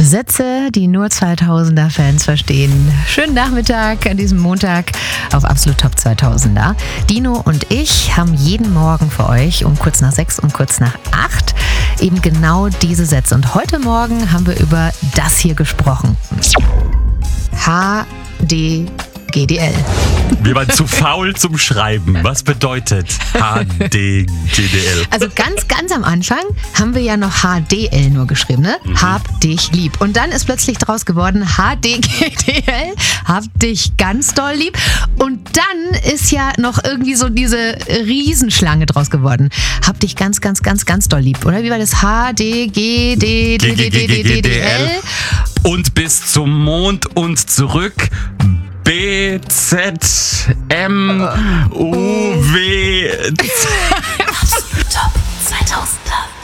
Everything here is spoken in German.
Sätze, die nur 2000er-Fans verstehen. Schönen Nachmittag an diesem Montag auf Absolut Top 2000er. Dino und ich haben jeden Morgen für euch um kurz nach 6 und kurz nach 8 eben genau diese Sätze. Und heute Morgen haben wir über das hier gesprochen. HDGDL. Wir waren zu faul zum Schreiben. Was bedeutet HDGDL? Also ganz am Anfang haben wir ja noch HDL nur geschrieben, ne? Hab dich lieb. Und dann ist plötzlich draus geworden HDGDL, hab dich ganz doll lieb. Und dann ist ja noch irgendwie so diese Riesenschlange draus geworden. Hab dich ganz doll lieb. Oder wie war das? HDGDL. Und bis zum Mond und zurück. BZMUW. Top 2000er.